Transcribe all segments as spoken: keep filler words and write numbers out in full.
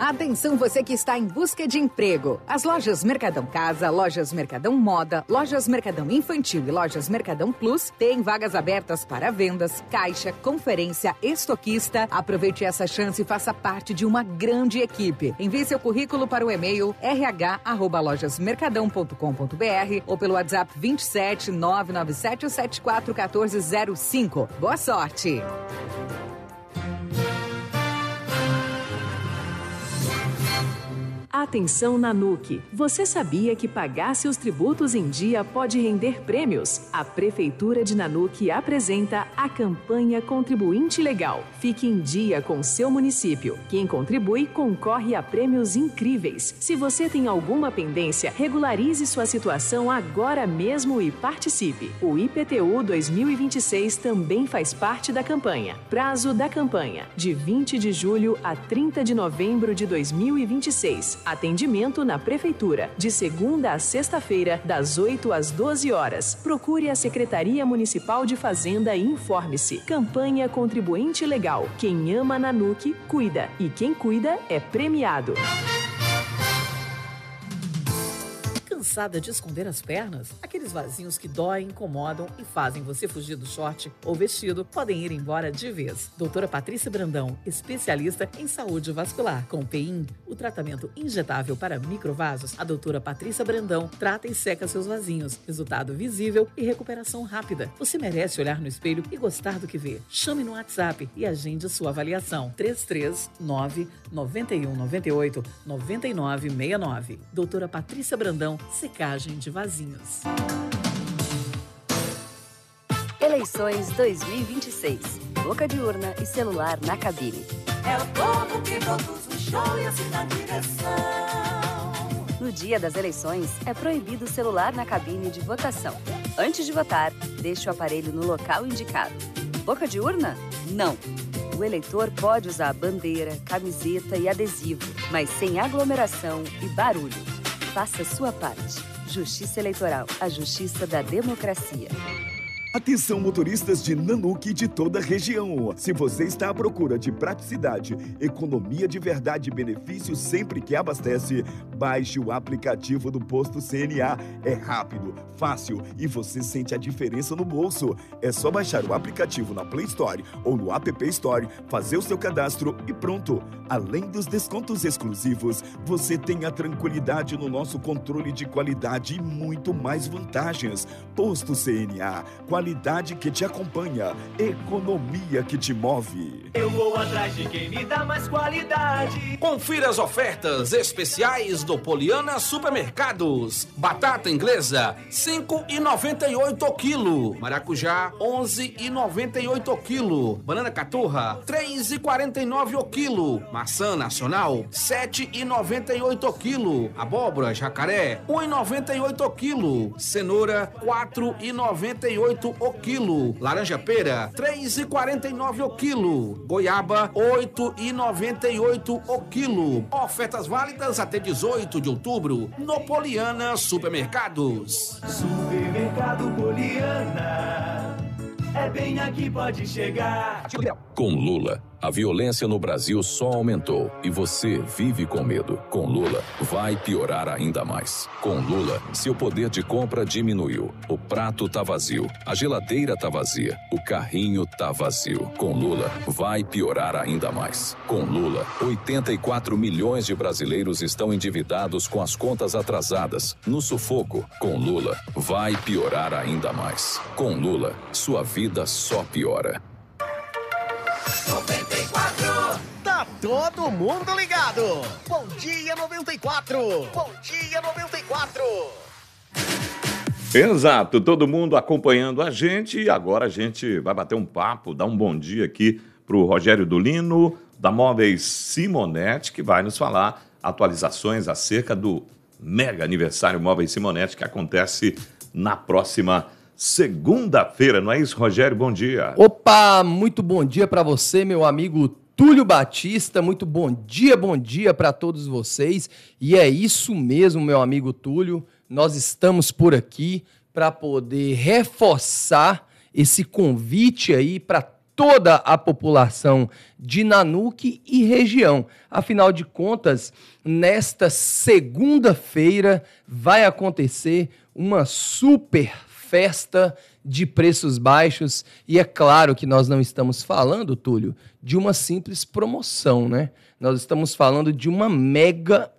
Atenção você que está em busca de emprego. As lojas Mercadão Casa, lojas Mercadão Moda, lojas Mercadão Infantil e lojas Mercadão Plus têm vagas abertas para vendas, caixa, conferência, estoquista. Aproveite essa chance e faça parte de uma grande equipe. Envie seu currículo para o e-mail r h arroba lojas mercadão ponto com ponto b r ou pelo WhatsApp vinte e sete, nove nove sete sete quatro um quatro zero cinco. Boa sorte! Atenção Nanuque, você sabia que pagar seus tributos em dia pode render prêmios? A Prefeitura de Nanuque apresenta a campanha Contribuinte Legal. Fique em dia com seu município. Quem contribui concorre a prêmios incríveis. Se você tem alguma pendência, regularize sua situação agora mesmo e participe. O I P T U dois mil e vinte e seis também faz parte da campanha. Prazo da campanha, de vinte de julho a trinta de novembro de dois mil e vinte e seis. Atendimento na Prefeitura, de segunda a sexta-feira, das oito às doze horas. Procure a Secretaria Municipal de Fazenda e informe-se. Campanha Contribuinte Legal. Quem ama Nanuque, cuida. E quem cuida é premiado. Cansada de esconder as pernas? Aqueles vasinhos que doem, incomodam e fazem você fugir do short ou vestido podem ir embora de vez. Doutora Patrícia Brandão, especialista em saúde vascular. Com P I M, o tratamento injetável para microvasos, a doutora Patrícia Brandão trata e seca seus vasinhos. Resultado visível e recuperação rápida. Você merece olhar no espelho e gostar do que vê. Chame no WhatsApp e agende sua avaliação. três três nove, nove um nove oito, nove nove seis nove. Doutora Patrícia Brandão, secagem de vasinhos. Eleições dois mil e vinte e seis. Boca de urna e celular na cabine. É o povo que produz o show e assim na direção. No dia das eleições, é proibido o celular na cabine de votação. Antes de votar, deixe o aparelho no local indicado. Boca de urna? Não. O eleitor pode usar bandeira, camiseta e adesivo, mas sem aglomeração e barulho. Faça sua parte. Justiça Eleitoral, a justiça da democracia. Atenção motoristas de Nanuque e de toda a região. Se você está à procura de praticidade, economia de verdade e benefícios sempre que abastece, baixe o aplicativo do Posto C N A. É rápido, fácil e você sente a diferença no bolso. É só baixar o aplicativo na Play Store ou no App Store, fazer o seu cadastro e pronto. Além dos descontos exclusivos, você tem a tranquilidade no nosso controle de qualidade e muito mais vantagens. Posto C N A, qualidade que te acompanha, economia que te move. Eu vou atrás de quem me dá mais qualidade. Confira as ofertas especiais do Poliana Supermercados. Batata inglesa, cinco reais e noventa e oito o quilo. Maracujá, onze reais e noventa e oito o quilo. Banana caturra, três reais e quarenta e nove o quilo. Maçã nacional, sete reais e noventa e oito o quilo. Abóbora jacaré, um real e noventa e oito o quilo. Cenoura, quatro reais e noventa e oito o quilo. Laranja pera, três reais e quarenta e nove o quilo. Goiaba, oito reais e noventa e oito o quilo. Ofertas válidas até dezoito de outubro no Poliana Supermercados. Supermercado Poliana, é bem aqui, pode chegar. Com Lula, a violência no Brasil só aumentou e você vive com medo. Com Lula, vai piorar ainda mais. Com Lula, seu poder de compra diminuiu. O prato tá vazio, a geladeira tá vazia, o carrinho tá vazio. Com Lula, vai piorar ainda mais. Com Lula, oitenta e quatro milhões de brasileiros estão endividados com as contas atrasadas, no sufoco. Com Lula, vai piorar ainda mais. Com Lula, sua vida só piora. noventa e quatro. Tá todo mundo ligado. Bom dia noventa e quatro. Bom dia noventa e quatro. Exato, todo mundo acompanhando a gente e agora a gente vai bater um papo, dar um bom dia aqui pro Rogério Dulino, da Móveis Simonetti, que vai nos falar atualizações acerca do mega aniversário Móveis Simonetti que acontece na próxima segunda-feira, não é isso, Rogério? Bom dia. Opa, muito bom dia para você, meu amigo Túlio Batista, muito bom dia, bom dia para todos vocês. E é isso mesmo, meu amigo Túlio, nós estamos por aqui para poder reforçar esse convite aí para toda a população de Nanuque e região. Afinal de contas, nesta segunda-feira vai acontecer uma super festa de preços baixos e é claro que nós não estamos falando, Túlio, de uma simples promoção, né? Nós estamos falando de uma mega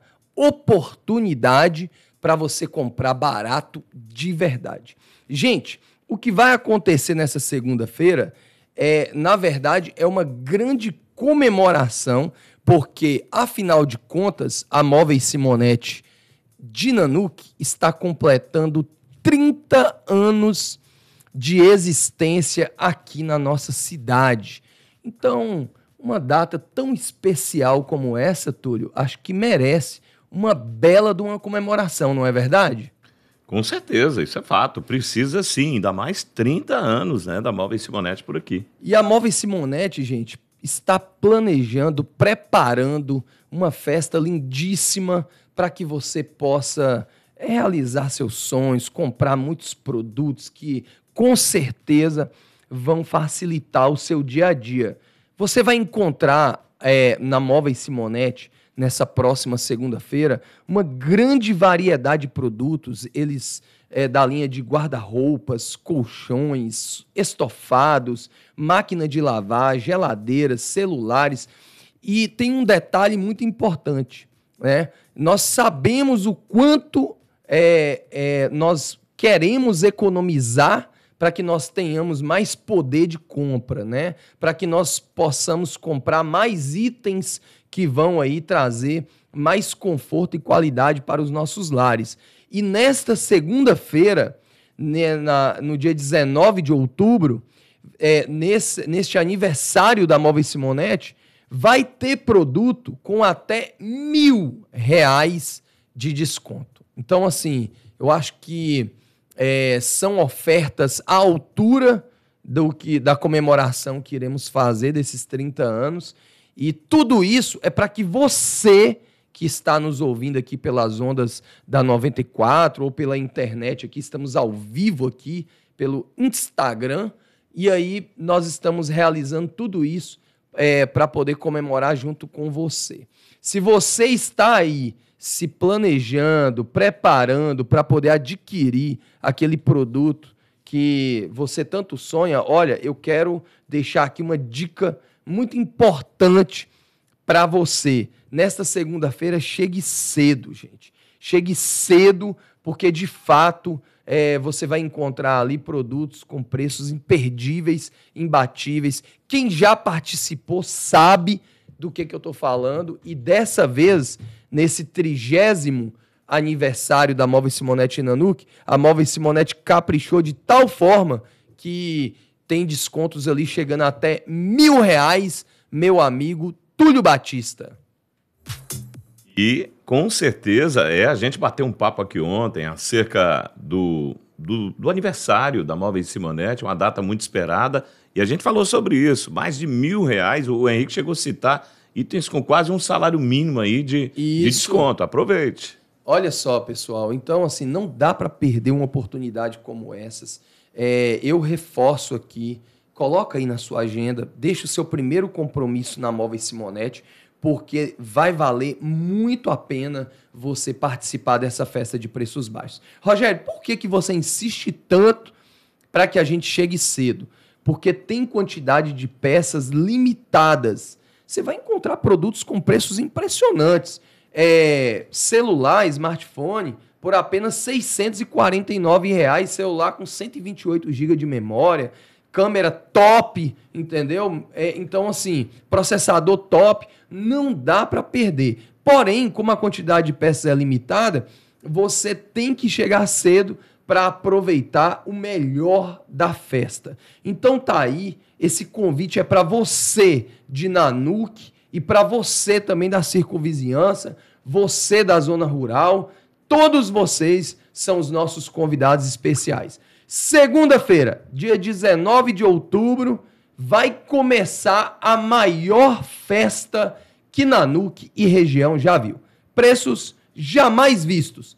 oportunidade para você comprar barato de verdade. Gente, o que vai acontecer nessa segunda-feira é, na verdade, é uma grande comemoração, porque, afinal de contas, a Móveis Simonetti de Nanuque está completando trinta anos de existência aqui na nossa cidade. Então, uma data tão especial como essa, Túlio, acho que merece uma bela de uma comemoração, não é verdade? Com certeza, isso é fato. Precisa sim, ainda mais trinta anos, né, da Móveis Simonetti por aqui. E a Móveis Simonetti, gente, está planejando, preparando uma festa lindíssima para que você possa realizar seus sonhos, comprar muitos produtos que com certeza vão facilitar o seu dia a dia. Você vai encontrar é, na Móveis Simonetti, nessa próxima segunda-feira, uma grande variedade de produtos, eles é, da linha de guarda-roupas, colchões, estofados, máquina de lavar, geladeiras, celulares. E tem um detalhe muito importante, né? Nós sabemos o quanto é, é, nós queremos economizar para que nós tenhamos mais poder de compra, né? Para que nós possamos comprar mais itens que vão aí trazer mais conforto e qualidade para os nossos lares. E nesta segunda-feira, né, na, no dia dezenove de outubro, é, nesse, neste aniversário da Móveis Simonetti, vai ter produto com até mil reais de desconto. Então, assim, eu acho que é, são ofertas à altura do que, da comemoração que iremos fazer desses trinta anos. E tudo isso é para que você, que está nos ouvindo aqui pelas ondas da noventa e quatro ou pela internet aqui, estamos ao vivo aqui pelo Instagram, e aí nós estamos realizando tudo isso é, para poder comemorar junto com você. Se você está aí se planejando, preparando para poder adquirir aquele produto que você tanto sonha, olha, eu quero deixar aqui uma dica muito importante para você. Nesta segunda-feira, chegue cedo, gente. Chegue cedo, porque de fato é, você vai encontrar ali produtos com preços imperdíveis, imbatíveis. Quem já participou sabe do que, que eu estou falando. E dessa vez, nesse trigésimo aniversário da Móveis Simonetti em Nanuque, a Móveis Simonetti caprichou de tal forma que tem descontos ali chegando até mil reais, meu amigo Túlio Batista. E, com certeza, é, a gente bateu um papo aqui ontem acerca do, do, do aniversário da Móveis Simonetti, uma data muito esperada, e a gente falou sobre isso, mais de mil reais, o Henrique chegou a citar itens com quase um salário mínimo aí de, de desconto, aproveite. Olha só, pessoal, então, assim, não dá para perder uma oportunidade como essas. É, eu reforço aqui, coloca aí na sua agenda, deixa o seu primeiro compromisso na Móveis Simonetti, porque vai valer muito a pena você participar dessa festa de preços baixos. Rogério, por que, que você insiste tanto para que a gente chegue cedo? Porque tem quantidade de peças limitadas. Você vai encontrar produtos com preços impressionantes. É, celular, smartphone, por apenas seiscentos e quarenta e nove reais, celular com cento e vinte e oito gigabytes de memória, câmera top, entendeu? É, então, assim, processador top, não dá para perder. Porém, como a quantidade de peças é limitada, você tem que chegar cedo para aproveitar o melhor da festa. Então tá aí, esse convite é para você de Nanuque e para você também da circunvizinhança, você da zona rural. Todos vocês são os nossos convidados especiais. Segunda-feira, dia dezenove de outubro, vai começar a maior festa que Nanuque e região já viu. Preços jamais vistos.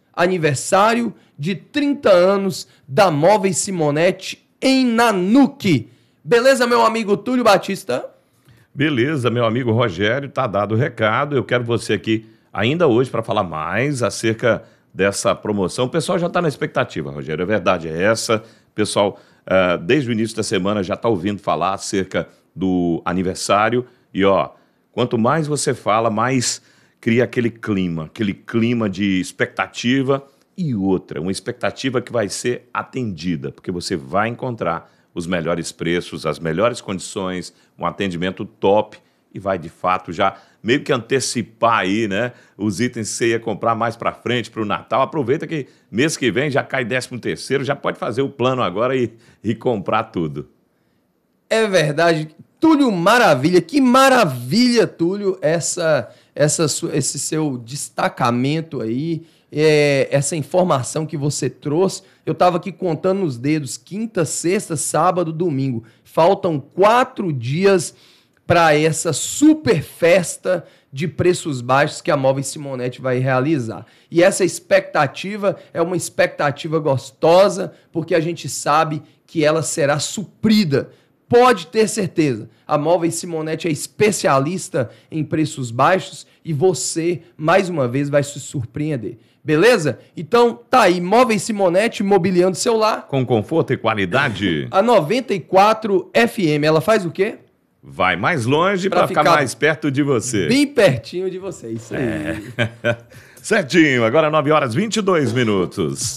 Aniversário de trinta anos da Móveis Simonetti em Nanuque. Beleza, meu amigo Túlio Batista? Beleza, meu amigo Rogério, tá dado o recado. Eu quero você aqui ainda hoje para falar mais acerca dessa promoção. O pessoal já está na expectativa, Rogério, a verdade é essa. O pessoal, uh, desde o início da semana, já está ouvindo falar acerca do aniversário. E, ó, quanto mais você fala, mais cria aquele clima, aquele clima de expectativa e outra, uma expectativa que vai ser atendida, porque você vai encontrar os melhores preços, as melhores condições, um atendimento top e vai, de fato, já meio que antecipar aí, né, os itens que você ia comprar mais para frente, para o Natal. Aproveita que mês que vem já cai décimo terceiro, já pode fazer o plano agora e, e comprar tudo. É verdade. Túlio, maravilha. Que maravilha, Túlio, essa, essa, esse seu destacamento aí, é, essa informação que você trouxe. Eu estava aqui contando nos dedos, quinta, sexta, sábado, domingo. Faltam quatro dias para essa super festa de preços baixos que a Móveis Simonetti vai realizar. E essa expectativa é uma expectativa gostosa, porque a gente sabe que ela será suprida. Pode ter certeza, a Móveis Simonetti é especialista em preços baixos e você, mais uma vez, vai se surpreender. Beleza? Então, tá aí, Móveis Simonetti, mobiliando seu lar. Com conforto e qualidade. A noventa e quatro F M, ela faz o quê? Vai mais longe para ficar, ficar mais perto de você. Bem pertinho de você, isso aí. É. Certinho, agora nove horas e vinte e dois minutos.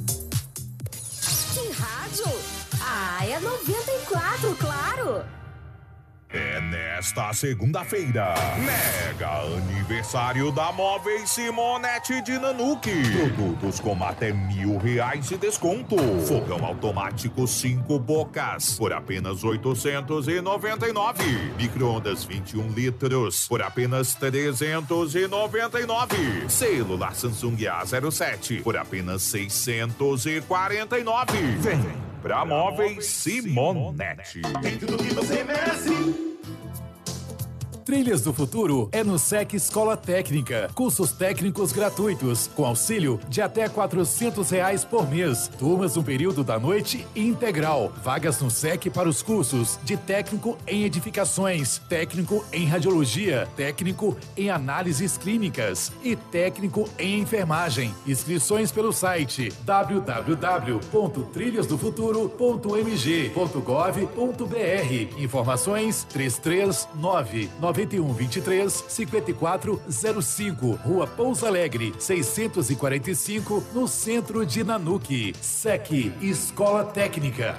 Que rádio? Ah, é noventa e quatro, claro. É nesta segunda-feira, mega aniversário da Móveis Simonetti de Nanuque. Produtos com até mil reais de desconto. Fogão automático cinco bocas por apenas oitocentos e noventa e nove. Micro-ondas vinte e um litros por apenas trezentos e noventa e nove. Celular Samsung A zero sete por apenas seiscentos e quarenta e nove. Vem pra Móveis Simonetti. Tem tudo que você merece. Trilhas do Futuro é no SEC Escola Técnica. Cursos técnicos gratuitos, com auxílio de até quatrocentos reais por mês. Turmas no período da noite integral. Vagas no SEC para os cursos de técnico em edificações, técnico em radiologia, técnico em análises clínicas e técnico em enfermagem. Inscrições pelo site w w w ponto trilhas do futuro ponto m g ponto gov ponto b r. Informações três três nove nove um dois três cinco quatro zero cinco, Rua Pouso Alegre, seiscentos e quarenta e cinco, no centro de Nanuque. SEC Escola Técnica.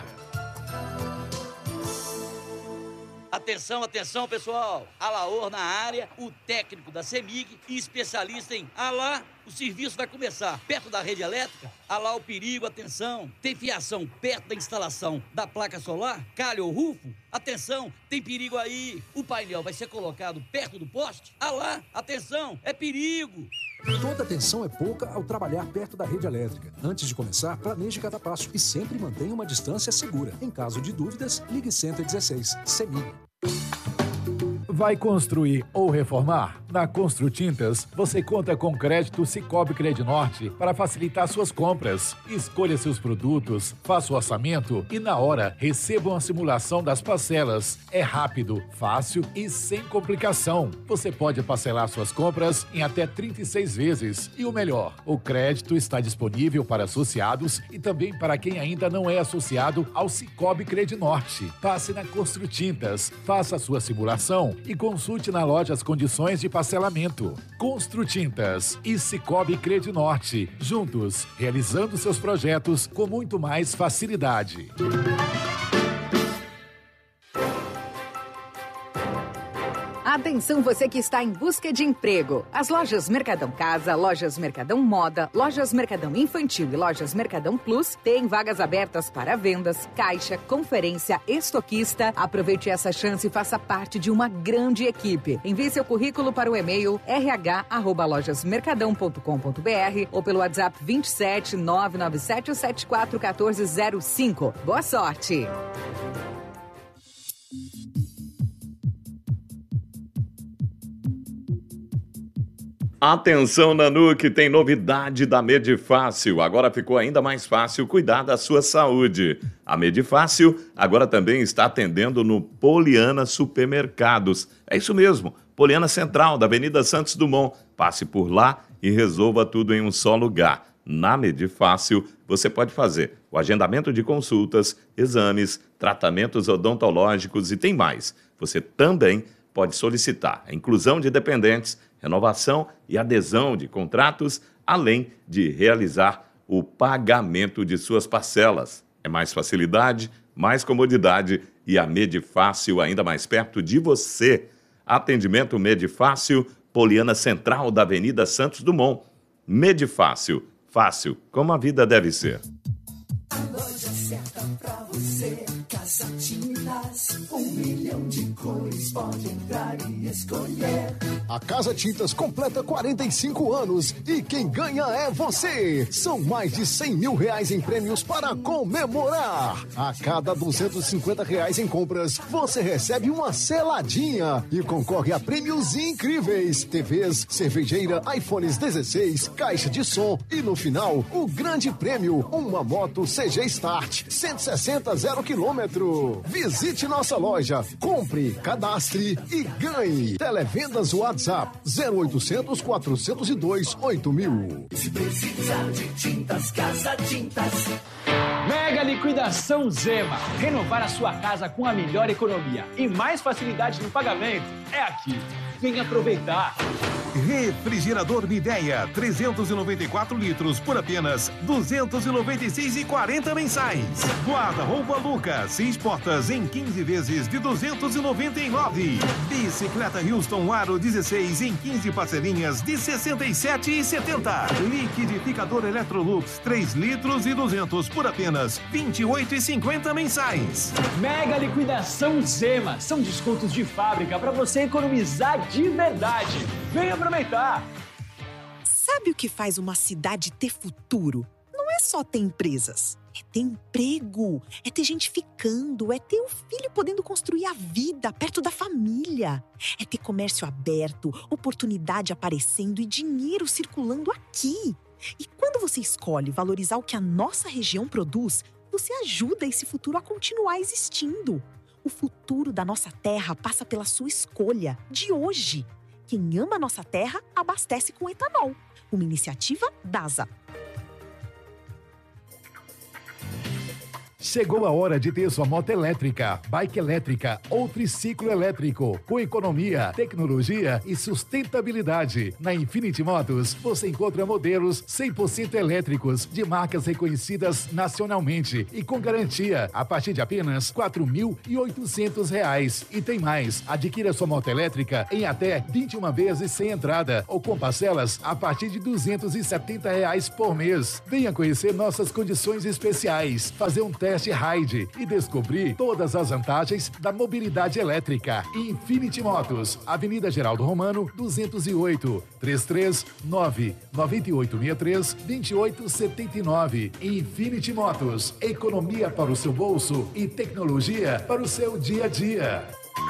Atenção, atenção, pessoal. Alaor na área, o técnico da CEMIG e especialista em Alá. O serviço vai começar perto da rede elétrica. Alá o perigo, atenção. Tem fiação perto da instalação da placa solar? Calha ou rufo? Atenção, tem perigo aí. O painel vai ser colocado perto do poste? Alá, atenção, é perigo. Toda atenção é pouca ao trabalhar perto da rede elétrica. Antes de começar, planeje cada passo e sempre mantenha uma distância segura. Em caso de dúvidas, ligue cento e dezesseis. CEMIG. Vai construir ou reformar? Na Construtintas, você conta com crédito Sicoob Credinorte para facilitar suas compras. Escolha seus produtos, faça o orçamento e, na hora, receba uma simulação das parcelas. É rápido, fácil e sem complicação. Você pode parcelar suas compras em até trinta e seis vezes. E o melhor, o crédito está disponível para associados e também para quem ainda não é associado ao Sicoob Credinorte. Passe na Construtintas, faça a sua simulação e consulte na loja as condições de parcelamento. Construtintas e Sicoob Credinorte, juntos, realizando seus projetos com muito mais facilidade. Atenção você que está em busca de emprego. As lojas Mercadão Casa, lojas Mercadão Moda, lojas Mercadão Infantil e lojas Mercadão Plus têm vagas abertas para vendas, caixa, conferência, estoquista. Aproveite essa chance e faça parte de uma grande equipe. Envie seu currículo para o e-mail r h arroba lojas mercadão ponto com ponto b r ou pelo WhatsApp vinte e sete nove nove sete sete quatro um quatro zero cinco. Boa sorte! Atenção, Nanuque, tem novidade da Medifácil. Agora ficou ainda mais fácil cuidar da sua saúde. A Medifácil agora também está atendendo no Poliana Supermercados. É isso mesmo, Poliana Central, da Avenida Santos Dumont. Passe por lá e resolva tudo em um só lugar. Na Medifácil, você pode fazer o agendamento de consultas, exames, tratamentos odontológicos e tem mais. Você também pode solicitar a inclusão de dependentes, renovação e adesão de contratos, além de realizar o pagamento de suas parcelas. É mais facilidade, mais comodidade e a Medifácil ainda mais perto de você. Atendimento Medifácil, Poliana Central da Avenida Santos Dumont. Medifácil, fácil como a vida deve ser. A loja certa pra você, Casa Tintas, um milhão de cores, pode entrar e escolher. A Casa Tintas completa quarenta e cinco anos e quem ganha é você. São mais de cem mil reais em prêmios para comemorar. A cada duzentos e cinquenta reais em compras, você recebe uma seladinha e concorre a prêmios incríveis. T Vs, cervejeira, iPhones dezesseis, caixa de som e no final, o grande prêmio, uma moto C G Start, cento e sessenta zero quilômetro. Visite nossa loja, compre, cadastre e ganhe. Televendas WhatsApp zero oitocentos, quatrocentos e dois, oito mil. Se precisar de tintas, Casa Tintas. Mega liquidação Zema. Renovar a sua casa com a melhor economia e mais facilidade no pagamento é aqui. Venha aproveitar. Refrigerador Midea, trezentos e noventa e quatro litros por apenas duzentos e noventa e seis reais e quarenta mensais. Guarda-roupa Luca, seis portas em quinze vezes de duzentos e noventa e nove. Bicicleta Houston Aro dezesseis em quinze parcelinhas de sessenta e sete reais e setenta. Liquidificador Electrolux, três litros e duzentos por apenas vinte e oito reais e cinquenta mensais. Mega liquidação Zema. São descontos de fábrica para você economizar de verdade. Venha aproveitar! Sabe o que faz uma cidade ter futuro? Não é só ter empresas, é ter emprego, é ter gente ficando, é ter o filho podendo construir a vida perto da família, é ter comércio aberto, oportunidade aparecendo e dinheiro circulando aqui. E quando você escolhe valorizar o que a nossa região produz, você ajuda esse futuro a continuar existindo. O futuro da nossa terra passa pela sua escolha, de hoje. Quem ama a nossa terra, abastece com etanol. Uma iniciativa DASA. Chegou a hora de ter sua moto elétrica, bike elétrica ou triciclo elétrico, com economia, tecnologia e sustentabilidade. Na Infinity Motos, você encontra modelos cem por cento elétricos de marcas reconhecidas nacionalmente e com garantia a partir de apenas quatro mil e oitocentos reais. E tem mais, adquira sua moto elétrica em até vinte e uma vezes sem entrada ou com parcelas a partir de duzentos e setenta reais por mês. Venha conhecer nossas condições especiais, fazer um teste Test Ride e descobrir todas as vantagens da mobilidade elétrica. Infinity Motos, Avenida Geraldo Romano, duzentos e oito, três três nove, nove oito seis três, dois oito sete nove. Infinity Motos, economia para o seu bolso e tecnologia para o seu dia a dia.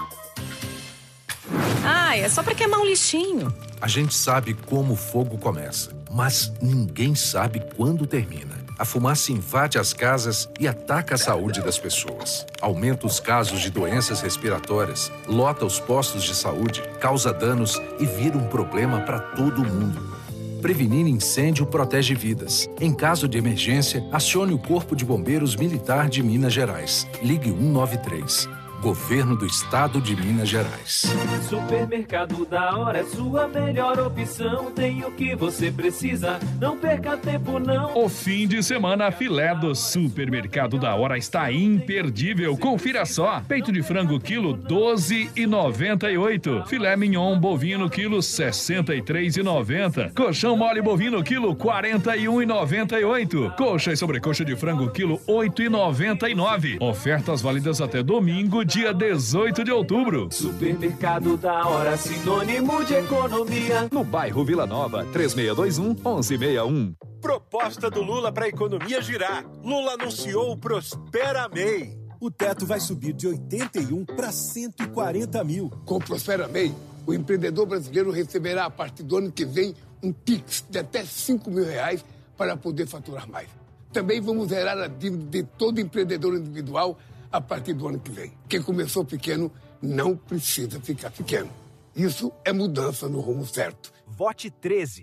Ah, é só para queimar um lixinho. A gente sabe como o fogo começa, mas ninguém sabe quando termina. A fumaça invade as casas e ataca a saúde das pessoas. Aumenta os casos de doenças respiratórias, lota os postos de saúde, causa danos e vira um problema para todo mundo. Prevenir incêndio protege vidas. Em caso de emergência, acione o Corpo de Bombeiros Militar de Minas Gerais. Ligue um nove três. Governo do Estado de Minas Gerais. Supermercado da Hora é sua melhor opção. Tem o que você precisa, não perca tempo não. O fim de semana filé do Supermercado da Hora está imperdível. Confira só. Peito de frango quilo doze reais e noventa e oito centavos. Filé mignon bovino quilo sessenta e três reais e noventa centavos. Colchão mole bovino quilo quarenta e um reais e noventa e oito centavos. Coxa e sobrecoxa de frango quilo oito reais e noventa e nove centavos. Ofertas válidas até domingo, dia dezoito de outubro. Supermercado da Hora, sinônimo de economia. No bairro Vila Nova, três seis dois um, um um seis um. Proposta do Lula para a economia girar. Lula anunciou o Prospera M E I. O teto vai subir de oitenta e um para cento e quarenta mil. Com o Prospera M E I, O empreendedor brasileiro receberá, a partir do ano que vem, um Pix de até cinco mil reais para poder faturar mais. Também vamos zerar a dívida de todo empreendedor individual a partir do ano que vem. Quem começou pequeno não precisa ficar pequeno. Isso é mudança no rumo certo. Vote treze.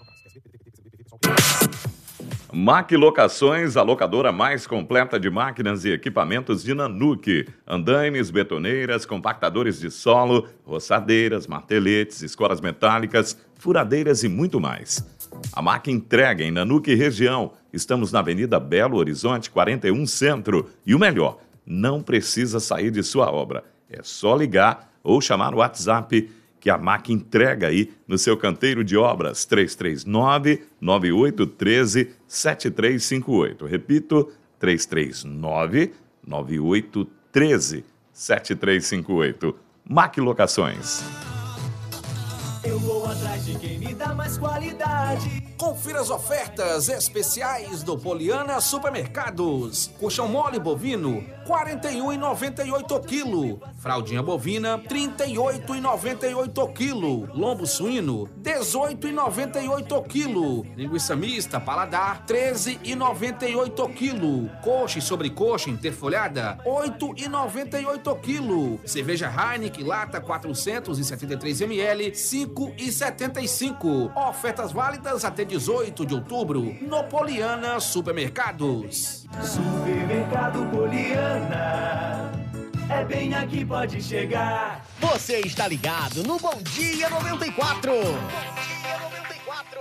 Mac Locações, a locadora mais completa de máquinas e equipamentos de Nanuque. Andaimes, betoneiras, compactadores de solo, roçadeiras, marteletes, escoras metálicas, furadeiras e muito mais. A Mac entrega em Nanuque região. Estamos na Avenida Belo Horizonte, quarenta e um Centro. E o melhor, não precisa sair de sua obra. É só ligar ou chamar o WhatsApp que a Mac entrega aí no seu canteiro de obras, três três nove, nove oito um três, sete três cinco oito. Repito, três três nove, nove oito um três, sete três cinco oito. Mac Locações. Eu vou atrás de quem me dá mais qualidade. Confira as ofertas especiais do Poliana Supermercados. Colchão mole bovino, quarenta e um reais e noventa e oito centavos quilo. Fraldinha bovina, trinta e oito reais e noventa e oito centavos quilo. Lombo suíno, dezoito reais e noventa e oito centavos quilo. Linguiça mista paladar, treze reais e noventa e oito centavos quilo. Coxa e sobrecoxa interfolhada, oito reais e noventa e oito centavos quilo. Cerveja Heineken lata quatrocentos e setenta e três mililitros, cinco reais e setenta e cinco centavos. Ofertas válidas até dezoito de outubro no Poliana Supermercados. Supermercado Poliana, é bem aqui, pode chegar. Você está ligado no Bom Dia noventa e quatro. Bom Dia noventa e quatro.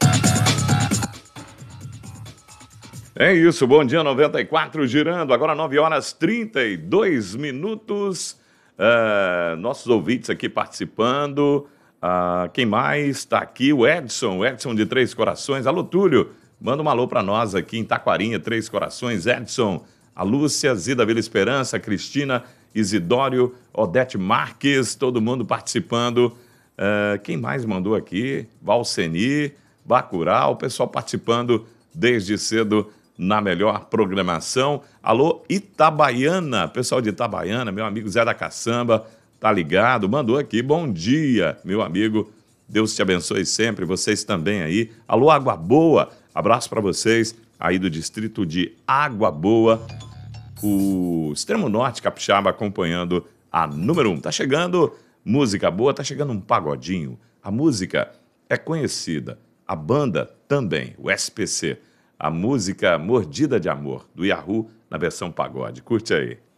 É isso, Bom Dia noventa e quatro girando, agora nove horas e trinta e dois minutos. Uh, nossos ouvintes aqui participando. Uh, quem mais está aqui? O Edson, o Edson de Três Corações. Alô, Túlio, manda um alô para nós aqui em Taquarinha, Três Corações. Edson, a Lúcia, Zida Vila Esperança, Cristina, Isidório, Odete Marques, todo mundo participando. Uh, quem mais mandou aqui? Valceni, Bacurau, o pessoal participando desde cedo na melhor programação. Alô, Itabaiana, pessoal de Itabaiana, meu amigo Zé da Caçamba, tá ligado? Mandou aqui, bom dia, meu amigo. Deus te abençoe sempre, vocês também aí. Alô, Água Boa, abraço para vocês aí do distrito de Água Boa. O Extremo Norte Capixaba acompanhando a número um. Tá chegando música boa, tá chegando um pagodinho. A música é conhecida, a banda também, o S P C. A música Mordida de Amor, do Yahoo, na versão pagode. Curte aí.